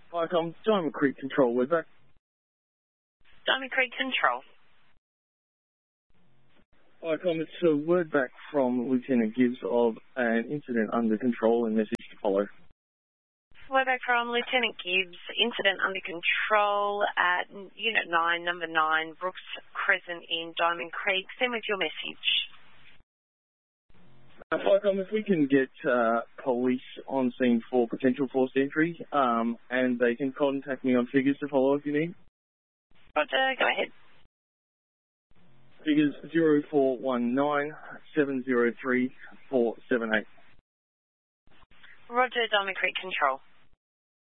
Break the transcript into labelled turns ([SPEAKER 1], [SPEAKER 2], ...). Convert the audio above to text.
[SPEAKER 1] Hi, I'm Diamond Creek Control. We're back.
[SPEAKER 2] Diamond Creek Control.
[SPEAKER 1] Hi, Tom. It's a word back from Lieutenant Gibbs of an incident under control and message to follow.
[SPEAKER 2] Word back from Lieutenant Gibbs. Incident under control at Unit 9, Number 9, Brooks Crescent in Diamond Creek. Send with your message.
[SPEAKER 1] Hi, Tom. If we can get police on scene for potential forced entry, and they can contact me on figures to follow if you need.
[SPEAKER 2] Roger, go ahead.
[SPEAKER 1] Figures 0419 703 478.
[SPEAKER 2] Roger, Diamond Creek Control.